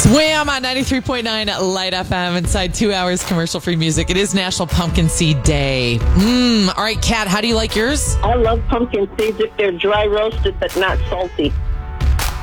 Wham on 93.9 Light FM inside 2 hours commercial-free music. It is National Pumpkin Seed Day. All right, Kat, how do you like yours? I love pumpkin seeds if they're dry roasted but not salty.